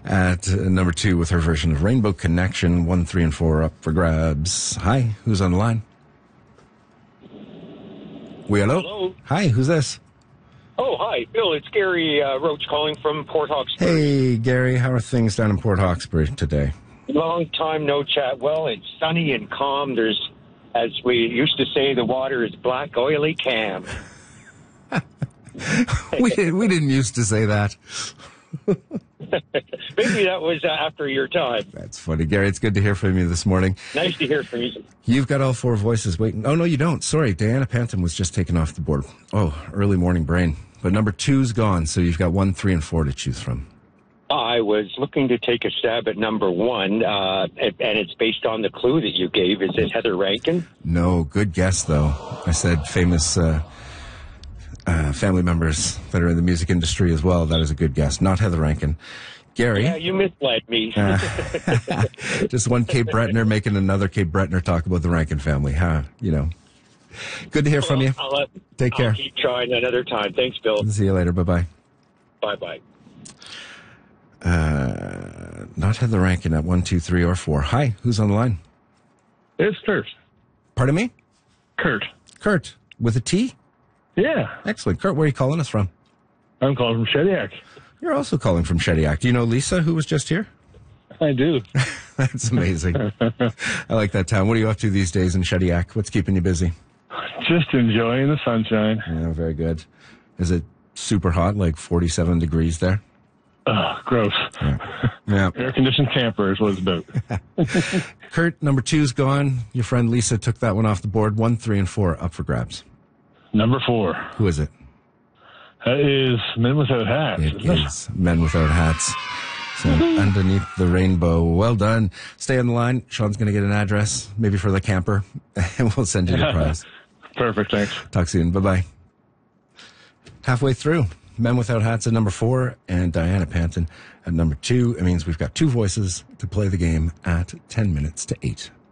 at number 2 with her version of Rainbow Connection. 1, 3, and 4 up for grabs. Hi, who's on the line? Hello? Hi, who's this? Oh, hi, Bill. It's Gary Roach calling from Port Hawkesbury. Hey, Gary. How are things down in Port Hawkesbury today? Long time no chat. Well, it's sunny and calm. There's, as we used to say, the water is black, oily cam. We didn't used to say that. Maybe that was after your time. That's funny, Gary. It's good to hear from you this morning. Nice to hear from you. You've got all 4 voices waiting. Oh, no, you don't. Sorry, Diana Panton was just taken off the board. Oh, early morning brain. But number 2's gone, so you've got 1, 3, and 4 to choose from. I was looking to take a stab at number 1, and it's based on the clue that you gave. Is it Heather Rankin? No, good guess, though. I said famous family members that are in the music industry as well. That is a good guess. Not Heather Rankin. Gary? Yeah, you misled me. Just one Kate Bretner making another Kate Bretner talk about the Rankin family, huh? You know. Good to hear from you. Take care. I'll keep trying another time. Thanks, Bill. See you later. Bye-bye. Bye-bye. Not Heather Rankin at 1, 2, 3, or 4. Hi, who's on the line? It's Kurt. Pardon me? Kurt. Kurt, with a T? Yeah. Excellent. Kurt, where are you calling us from? I'm calling from Shediac. You're also calling from Shediac. Do you know Lisa, who was just here? I do. That's amazing. I like that town. What are you up to these days in Shediac? What's keeping you busy? Just enjoying the sunshine. Yeah, very good. Is it super hot, like 47 degrees there? Gross. Yeah. Air-conditioned camper is what it's about. Kurt, number 2's gone. Your friend Lisa took that one off the board. 1, 3, and 4 up for grabs. Number 4. Who is it? That is Men Without Hats. It is Men Without Hats. So underneath the rainbow. Well done. Stay on the line. Sean's going to get an address, maybe for the camper, and we'll send you the prize. Perfect, thanks. Talk soon. Bye-bye. Halfway through. Men Without Hats at number 4 and Diana Panton at number 2. It means we've got 2 voices to play the game at 10 minutes to 8.